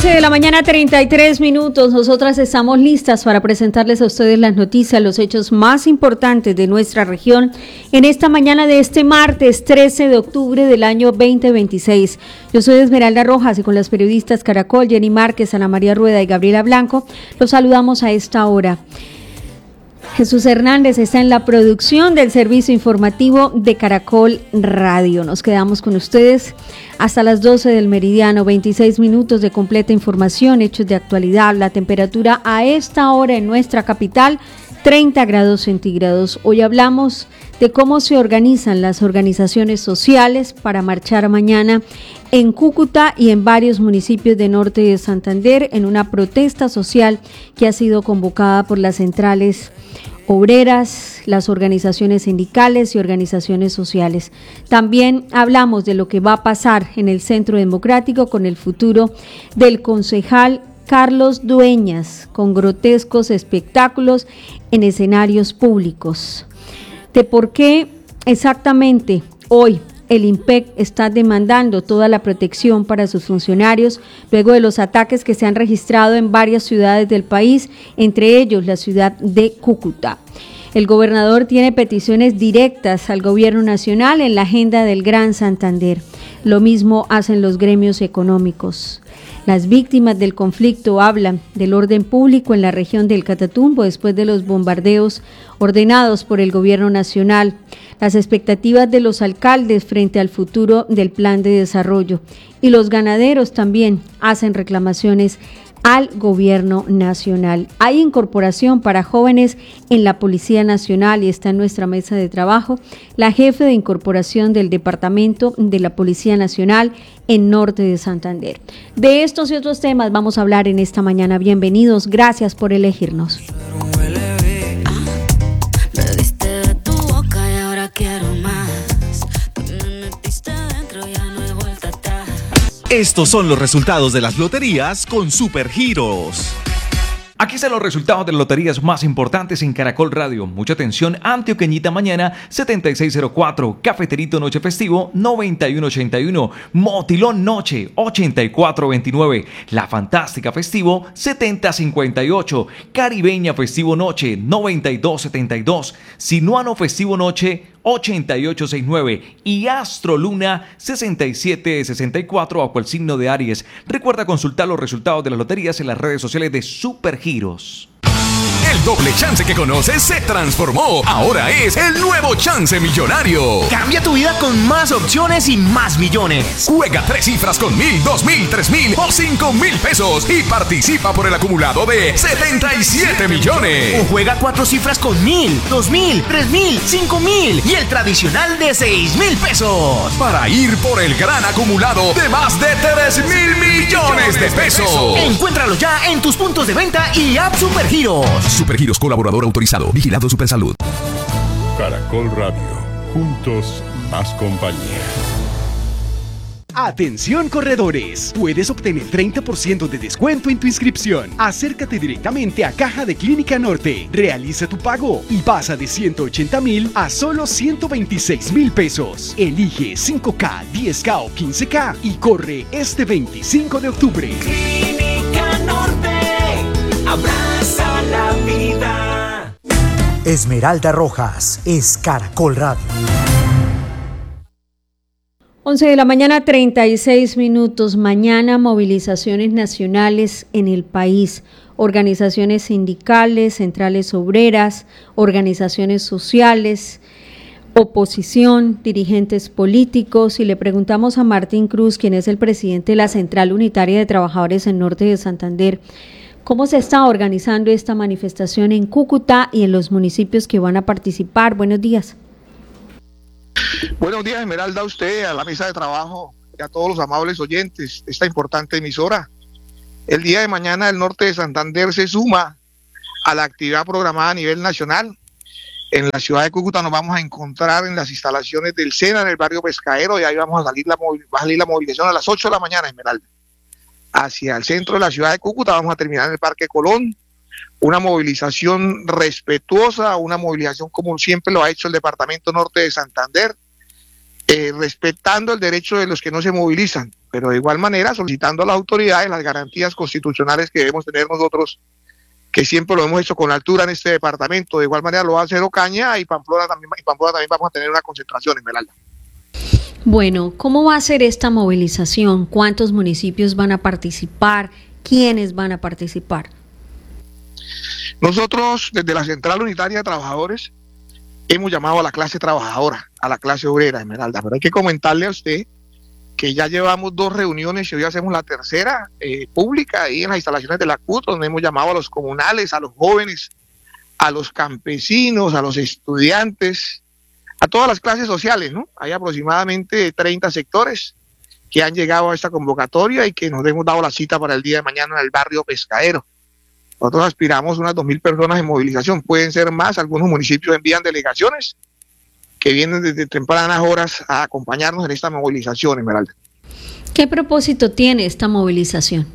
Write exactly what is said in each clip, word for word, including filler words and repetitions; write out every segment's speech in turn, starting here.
once de la mañana, treinta y tres minutos. Nosotras estamos listas para presentarles a ustedes las noticias, los hechos más importantes de nuestra región en esta mañana de este martes trece de octubre del año veinte veintiséis. Yo soy Esmeralda Rojas y con las periodistas Caracol, Jenny Márquez, Ana María Rueda y Gabriela Blanco, los saludamos a esta hora. Jesús Hernández está en la producción del servicio informativo de Caracol Radio. Nos quedamos con ustedes hasta las doce del meridiano, veintiséis minutos de completa información, hechos de actualidad. La temperatura a esta hora en nuestra capital, treinta grados centígrados. Hoy hablamos de cómo se organizan las organizaciones sociales para marchar mañana en Cúcuta y en varios municipios de norte de Santander en una protesta social que ha sido convocada por las centrales obreras, las organizaciones sindicales y organizaciones sociales. También hablamos de lo que va a pasar en el Centro Democrático con el futuro del concejal Carlos Dueñas, con grotescos espectáculos en escenarios públicos. De por qué exactamente hoy el IMPEC está demandando toda la protección para sus funcionarios luego de los ataques que se han registrado en varias ciudades del país, entre ellos la ciudad de Cúcuta. El gobernador tiene peticiones directas al gobierno nacional en la agenda del Gran Santander. Lo mismo hacen los gremios económicos. Las víctimas del conflicto hablan del orden público en la región del Catatumbo después de los bombardeos ordenados por el gobierno nacional, las expectativas de los alcaldes frente al futuro del plan de desarrollo, y los ganaderos también hacen reclamaciones al gobierno nacional. Hay incorporación para jóvenes en la Policía Nacional y está en nuestra mesa de trabajo la jefe de incorporación del Departamento de la Policía Nacional en Norte de Santander. De estos y otros temas vamos a hablar en esta mañana. Bienvenidos, gracias por elegirnos. Estos son los resultados de las loterías con Supergiros. Aquí están los resultados de las loterías más importantes en Caracol Radio. Mucha atención: Antioqueñita Mañana setenta y seis cero cuatro, Cafeterito Noche Festivo noventa y uno ochenta y uno, Motilón Noche ochenta y cuatro veintinueve, La Fantástica Festivo setenta cincuenta y ocho, Caribeña Festivo Noche noventa y dos setenta y dos, Sinuano Festivo Noche ochenta y ocho sesenta y nueve y Astro Luna sesenta y siete sesenta y cuatro bajo el signo de Aries. Recuerda consultar los resultados de las loterías en las redes sociales de Supergiros. El doble chance que conoces se transformó. Ahora es el nuevo chance millonario. Cambia tu vida con más opciones y más millones. Juega tres cifras con mil, dos mil, tres mil o cinco mil pesos y participa por el acumulado de setenta y siete millones. O juega cuatro cifras con mil, dos mil, tres mil, cinco mil y el tradicional de seis mil pesos. Para ir por el gran acumulado de más de tres mil millones de pesos. Encuéntralo ya en tus puntos de venta y app Supergiros. Supergiros, colaborador autorizado, vigilado Supersalud. Caracol Radio, juntos más compañía. Atención corredores, puedes obtener treinta por ciento de descuento en tu inscripción. Acércate directamente a Caja de Clínica Norte, realiza tu pago y pasa de ciento ochenta mil a solo ciento veintiséis mil pesos. Elige cinco K, diez K o quince K y corre este veinticinco de octubre. Clínica Norte, abraza la vida. Esmeralda Rojas es Caracol Radio. once de la mañana, treinta y seis minutos. Mañana movilizaciones nacionales en el país. Organizaciones sindicales, centrales obreras, organizaciones sociales, oposición, dirigentes políticos. Y le preguntamos a Martín Cruz, quien es el presidente de la Central Unitaria de Trabajadores en Norte de Santander, ¿cómo se está organizando esta manifestación en Cúcuta y en los municipios que van a participar? Buenos días. Buenos días, Esmeralda, a usted, a la mesa de trabajo y a todos los amables oyentes de esta importante emisora. El día de mañana el Norte de Santander se suma a la actividad programada a nivel nacional. En la ciudad de Cúcuta nos vamos a encontrar en las instalaciones del SENA, en el barrio Pescadero, y ahí vamos a salir la, va a salir la movilización a las ocho de la mañana, Esmeralda. Hacia el centro de la ciudad de Cúcuta vamos a terminar en el Parque Colón. Una movilización respetuosa, una movilización como siempre lo ha hecho el Departamento Norte de Santander, eh, respetando el derecho de los que no se movilizan, pero de igual manera solicitando a las autoridades las garantías constitucionales que debemos tener nosotros, que siempre lo hemos hecho con altura en este departamento. De igual manera lo va a hacer Ocaña y Pamplona también, y Pamplona también vamos a tener una concentración, Esmeralda. Bueno, ¿cómo va a ser esta movilización? ¿Cuántos municipios van a participar? ¿Quiénes van a participar? Nosotros, desde la Central Unitaria de Trabajadores, hemos llamado a la clase trabajadora, a la clase obrera, Esmeralda, pero hay que comentarle a usted que ya llevamos dos reuniones y hoy hacemos la tercera eh, pública ahí en las instalaciones de la C U T, donde hemos llamado a los comunales, a los jóvenes, a los campesinos, a los estudiantes, a todas las clases sociales, ¿no? Hay aproximadamente treinta sectores que han llegado a esta convocatoria y que nos hemos dado la cita para el día de mañana en el barrio Pescadero. Nosotros aspiramos unas dos mil personas en movilización, pueden ser más, algunos municipios envían delegaciones que vienen desde tempranas horas a acompañarnos en esta movilización, Esmeralda. ¿Qué propósito tiene esta movilización?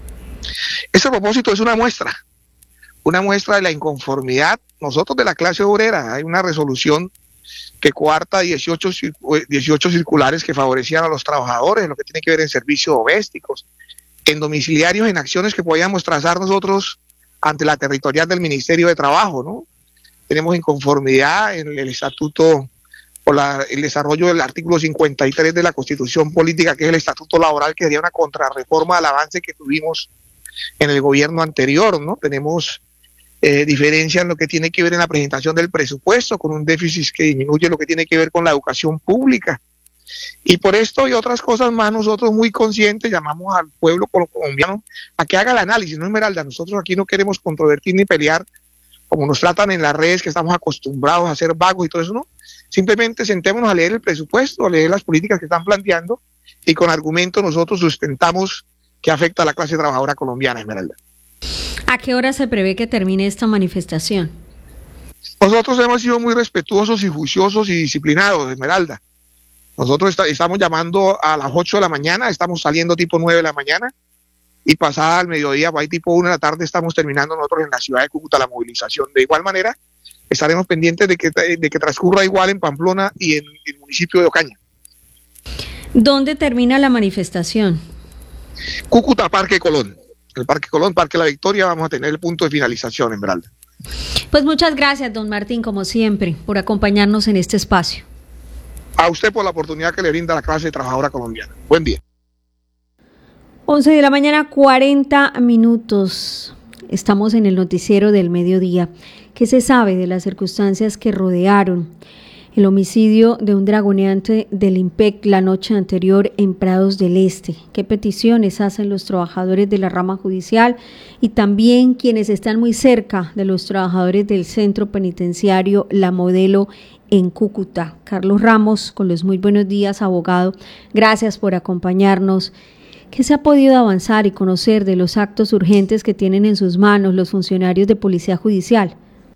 Este propósito es una muestra, una muestra de la inconformidad. Nosotros de la clase obrera, hay una resolución que coarta dieciocho, dieciocho circulares que favorecían a los trabajadores en lo que tiene que ver en servicios domésticos, en domiciliarios, en acciones que podíamos trazar nosotros ante la territorial del Ministerio de Trabajo, ¿no? Tenemos inconformidad en el estatuto por la, el desarrollo del artículo cincuenta y tres de la Constitución Política, que es el estatuto laboral, que sería una contrarreforma al avance que tuvimos en el gobierno anterior, ¿no? Tenemos eh, diferencia en lo que tiene que ver en la presentación del presupuesto, con un déficit que disminuye lo que tiene que ver con la educación pública. Y por esto y otras cosas más, nosotros muy conscientes llamamos al pueblo colombiano a que haga el análisis, ¿no, Esmeralda? Nosotros aquí no queremos controvertir ni pelear como nos tratan en las redes, que estamos acostumbrados a ser vagos y todo eso, ¿no? Simplemente sentémonos a leer el presupuesto, a leer las políticas que están planteando y con argumentos nosotros sustentamos que afecta a la clase trabajadora colombiana, Esmeralda. ¿A qué hora se prevé que termine esta manifestación? Nosotros hemos sido muy respetuosos y juiciosos y disciplinados, Esmeralda. Nosotros está, estamos llamando a las ocho de la mañana, estamos saliendo tipo nueve de la mañana y pasada al mediodía, ahí tipo una de la tarde, estamos terminando nosotros en la ciudad de Cúcuta la movilización. De igual manera, estaremos pendientes de que, de que transcurra igual en Pamplona y en el municipio de Ocaña. ¿Dónde termina la manifestación? Cúcuta, Parque Colón. El Parque Colón, Parque La Victoria, vamos a tener el punto de finalización, Esmeralda. Pues muchas gracias, don Martín, como siempre, por acompañarnos en este espacio. A usted por la oportunidad que le brinda la clase trabajadora colombiana. Buen día. once de la mañana, cuarenta minutos. Estamos en el noticiero del mediodía. ¿Qué se sabe de las circunstancias que rodearon el homicidio de un dragoneante del IMPEC la noche anterior en Prados del Este? ¿Qué peticiones hacen los trabajadores de la rama judicial y también quienes están muy cerca de los trabajadores del centro penitenciario La Modelo en Cúcuta? Carlos Ramos, con los muy buenos días, abogado. Gracias por acompañarnos. ¿Qué se ha podido avanzar y conocer de los actos urgentes que tienen en sus manos los funcionarios de Policía Judicial?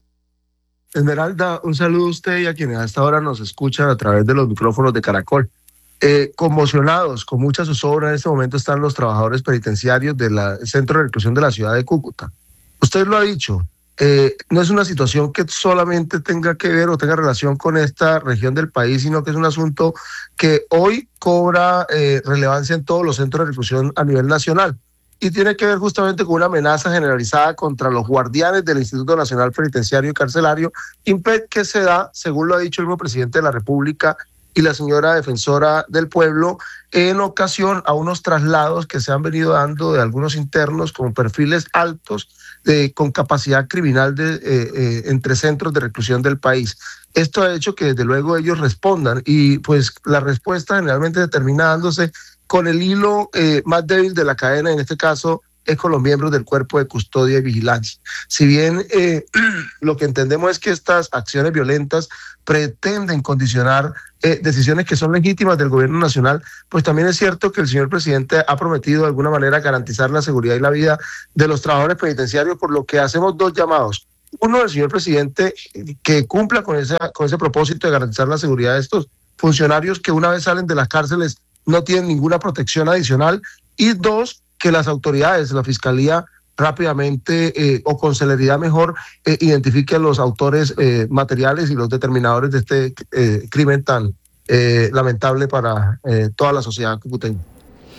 Esmeralda, un saludo a usted y a quienes a esta hora nos escuchan a través de los micrófonos de Caracol. Eh, conmocionados, con mucha zozobra en este momento están los trabajadores penitenciarios del Centro de Reclusión de la ciudad de Cúcuta. Usted lo ha dicho, eh, no es una situación que solamente tenga que ver o tenga relación con esta región del país, sino que es un asunto que hoy cobra eh, relevancia en todos los centros de reclusión a nivel nacional. Y tiene que ver justamente con una amenaza generalizada contra los guardianes del Instituto Nacional Penitenciario y Carcelario, IMPEC, que se da, según lo ha dicho el mismo presidente de la República y la señora defensora del pueblo, en ocasión a unos traslados que se han venido dando de algunos internos con perfiles altos, de, con capacidad criminal de, eh, eh, entre centros de reclusión del país. Esto ha hecho que desde luego ellos respondan y pues la respuesta generalmente termina dándose con el hilo eh, más débil de la cadena, en este caso es con los miembros del Cuerpo de Custodia y Vigilancia. Si bien eh, lo que entendemos es que estas acciones violentas pretenden condicionar eh, decisiones que son legítimas del gobierno nacional, pues también es cierto que el señor presidente ha prometido de alguna manera garantizar la seguridad y la vida de los trabajadores penitenciarios, por lo que hacemos dos llamados. Uno, el señor presidente que cumpla con, esa, con ese propósito de garantizar la seguridad de estos funcionarios que una vez salen de las cárceles no tienen ninguna protección adicional, y dos, que las autoridades, la Fiscalía rápidamente eh, o con celeridad mejor eh, identifique a los autores eh, materiales y los determinadores de este eh, crimen tan eh, lamentable para eh, toda la sociedad cucuteña.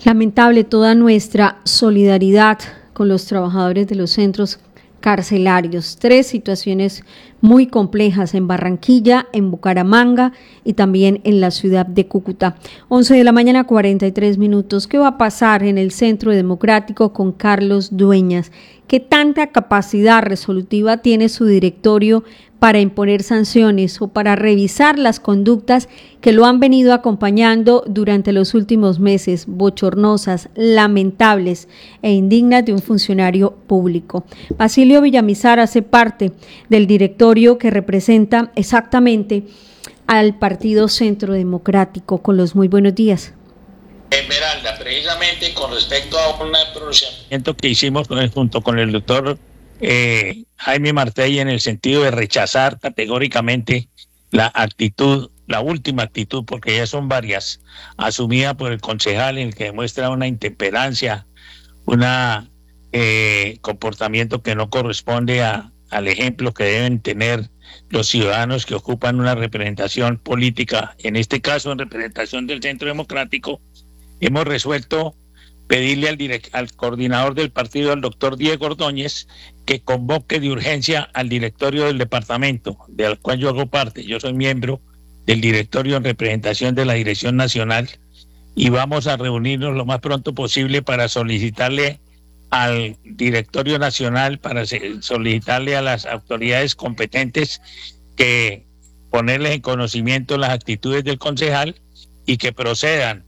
Lamentable, toda nuestra solidaridad con los trabajadores de los centros carcelarios. Tres situaciones muy complejas en Barranquilla, en Bucaramanga y también en la ciudad de Cúcuta. once de la mañana, cuarenta y tres minutos. ¿Qué va a pasar en el Centro Democrático con Carlos Dueñas? ¿Qué tanta capacidad resolutiva tiene su directorio para imponer sanciones o para revisar las conductas que lo han venido acompañando durante los últimos meses, bochornosas, lamentables e indignas de un funcionario público? Basilio Villamizar hace parte del directorio que representa exactamente al Partido Centro Democrático. Con los muy buenos días. Esmeralda, precisamente con respecto a un pronunciamiento que hicimos con, junto con el doctor eh, Jaime Martell, en el sentido de rechazar categóricamente la actitud, la última actitud, porque ya son varias, asumida por el concejal, en el que demuestra una intemperancia, un eh, comportamiento que no corresponde a, al ejemplo que deben tener los ciudadanos que ocupan una representación política, en este caso en representación del Centro Democrático. Hemos resuelto pedirle al, direct, al coordinador del partido, al doctor Diego Ordóñez, que convoque de urgencia al directorio del departamento, del cual yo hago parte. Yo soy miembro del directorio en representación de la Dirección Nacional, y vamos a reunirnos lo más pronto posible para solicitarle al directorio nacional, para solicitarle a las autoridades competentes que ponerles en conocimiento las actitudes del concejal y que procedan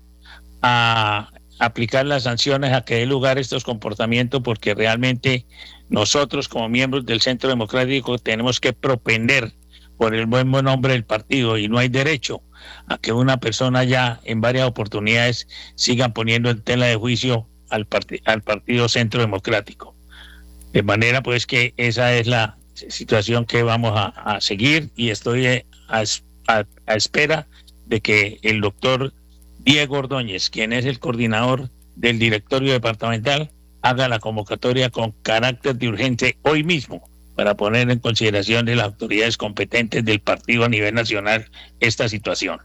a aplicar las sanciones a que dé lugar a estos comportamientos, porque realmente nosotros como miembros del Centro Democrático tenemos que propender por el buen nombre del partido, y no hay derecho a que una persona ya en varias oportunidades siga poniendo en tela de juicio al, part- al Partido Centro Democrático. De manera pues que esa es la situación que vamos a, a seguir, y estoy a, a, a espera de que el doctor Diego Ordóñez, quien es el coordinador del directorio departamental, haga la convocatoria con carácter de urgente hoy mismo, para poner en consideración de las autoridades competentes del partido a nivel nacional esta situación.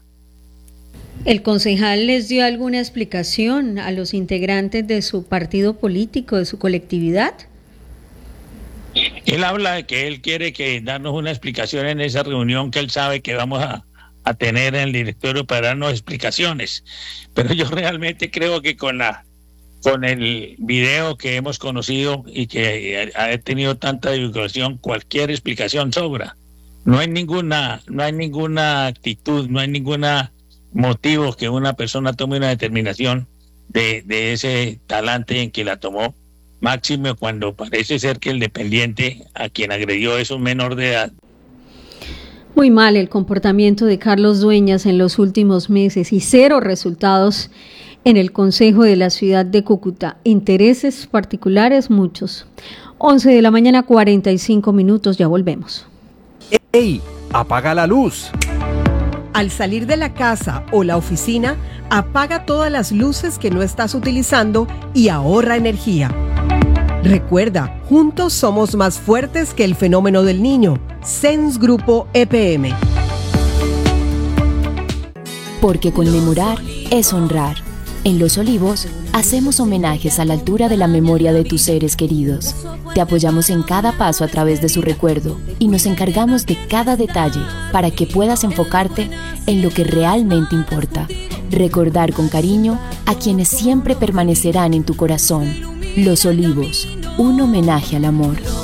¿El concejal les dio alguna explicación a los integrantes de su partido político, de su colectividad? Él habla de que él quiere que darnos una explicación en esa reunión que él sabe que vamos a a tener en el directorio para darnos explicaciones, pero yo realmente creo que con la con el video que hemos conocido y que ha tenido tanta divulgación, cualquier explicación sobra. No hay ninguna no hay ninguna actitud, no hay ningún motivo que una persona tome una determinación de, de ese talante en que la tomó, máximo cuando parece ser que el dependiente a quien agredió es un menor de edad. Muy mal el comportamiento de Carlos Dueñas en los últimos meses y cero resultados en el Consejo de la ciudad de Cúcuta. Intereses particulares muchos. once de la mañana, cuarenta y cinco minutos, ya volvemos. ¡Ey! ¡Apaga la luz! Al salir de la casa o la oficina, apaga todas las luces que no estás utilizando y ahorra energía. Recuerda, juntos somos más fuertes que el fenómeno del niño. C E N S Grupo E P M. Porque conmemorar es honrar. En Los Olivos, hacemos homenajes a la altura de la memoria de tus seres queridos. Te apoyamos en cada paso a través de su recuerdo y nos encargamos de cada detalle para que puedas enfocarte en lo que realmente importa. Recordar con cariño a quienes siempre permanecerán en tu corazón. Los Olivos, un homenaje al amor.